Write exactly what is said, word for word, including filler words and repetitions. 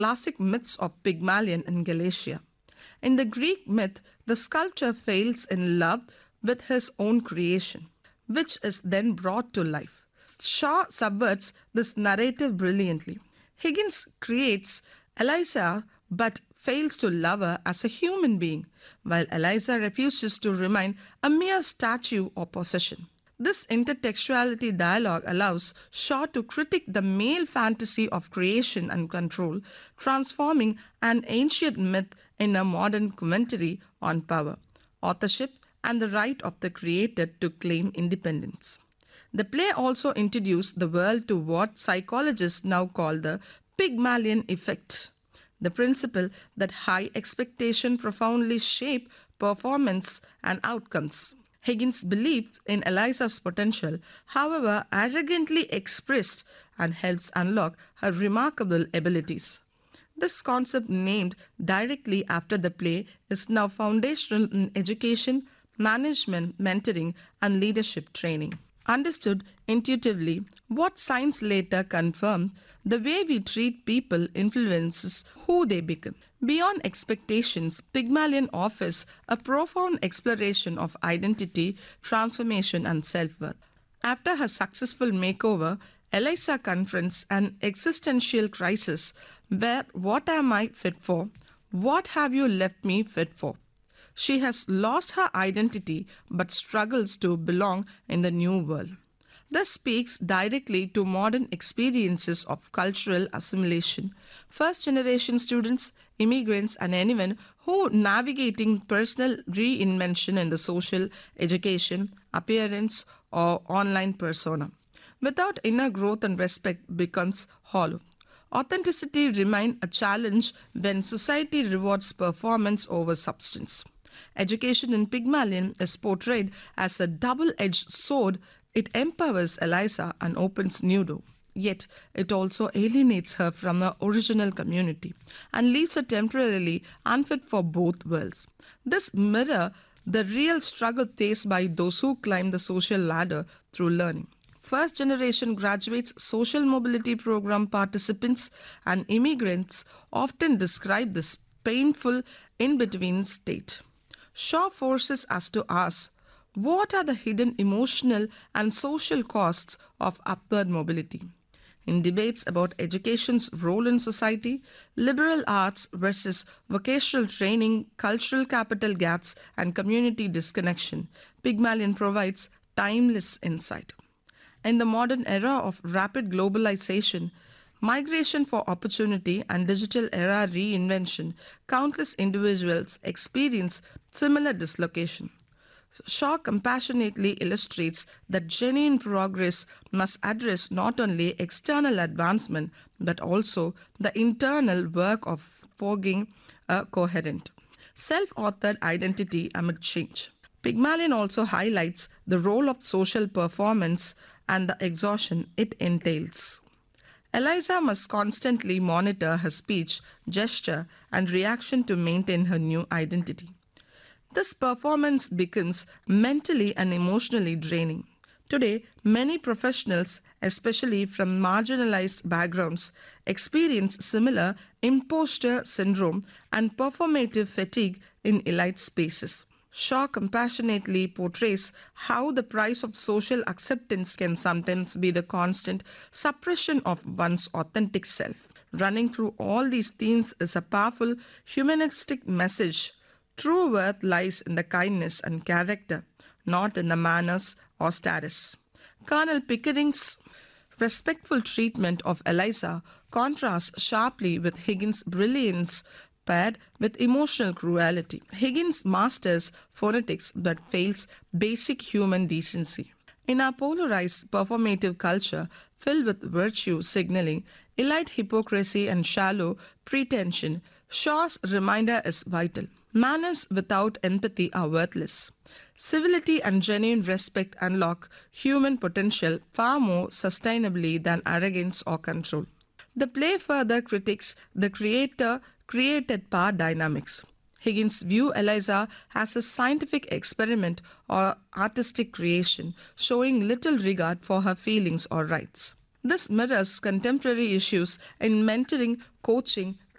classic myths of Pygmalion in Galatia. In the Greek myth, the sculptor fails in love with his own creation, which is then brought to life. Shaw subverts this narrative brilliantly. Higgins creates Eliza but fails to love her as a human being, while Eliza refuses to remain a mere statue or possession. This intertextuality dialogue allows Shaw to critique the male fantasy of creation and control, transforming an ancient myth in a modern commentary on power, authorship, and the right of the creator to claim independence. The play also introduced the world to what psychologists now call the Pygmalion effect, the principle that high expectation profoundly shape performance and outcomes. Higgins believed in Eliza's potential, however arrogantly expressed, and helps unlock her remarkable abilities. This concept, named directly after the play, is now foundational in education, management, mentoring, and leadership training. Understood intuitively, what science later confirmed, the way we treat people influences who they become. Beyond expectations, Pygmalion offers a profound exploration of identity, transformation, and self-worth. After her successful makeover, Eliza confronts an existential crisis where what am I fit for? What have you left me fit for? She has lost her identity but struggles to belong in the new world. This speaks directly to modern experiences of cultural assimilation. First generation students, immigrants, and anyone who navigating personal reinvention in the social, education, appearance, or online persona. Without inner growth and respect becomes hollow. Authenticity remains a challenge when society rewards performance over substance. Education in Pygmalion is portrayed as a double-edged sword. It empowers Eliza and opens new door. Yet, it also alienates her from her original community and leaves her temporarily unfit for both worlds. This mirrors the real struggle faced by those who climb the social ladder through learning. First generation graduates, social mobility program participants, and immigrants often describe this painful in-between state. Shaw forces us to ask, what are the hidden emotional and social costs of upward mobility? In debates about education's role in society, liberal arts versus vocational training, cultural capital gaps, and community disconnection, Pygmalion provides timeless insight. In the modern era of rapid globalization, migration for opportunity, and digital era reinvention, countless individuals experience similar dislocation. Shaw compassionately illustrates that genuine progress must address not only external advancement but also the internal work of forging a coherent, self-authored identity amid change. Pygmalion also highlights the role of social performance and the exhaustion it entails. Eliza must constantly monitor her speech, gesture, and reaction to maintain her new identity. This performance becomes mentally and emotionally draining. Today, many professionals, especially from marginalized backgrounds, experience similar imposter syndrome and performative fatigue in elite spaces. Shaw compassionately portrays how the price of social acceptance can sometimes be the constant suppression of one's authentic self. Running through all these themes is a powerful humanistic message. True worth lies in the kindness and character, not in the manners or status. Colonel Pickering's respectful treatment of Eliza contrasts sharply with Higgins' brilliance paired with emotional cruelty. Higgins masters phonetics but fails basic human decency. In our polarized performative culture filled with virtue signaling, elite hypocrisy, and shallow pretension, Shaw's reminder is vital. Manners without empathy are worthless. Civility and genuine respect unlock human potential far more sustainably than arrogance or control. The play further critiques the creator-created power dynamics. Higgins views Eliza as a scientific experiment or artistic creation, showing little regard for her feelings or rights. This mirrors contemporary issues in mentoring, coaching,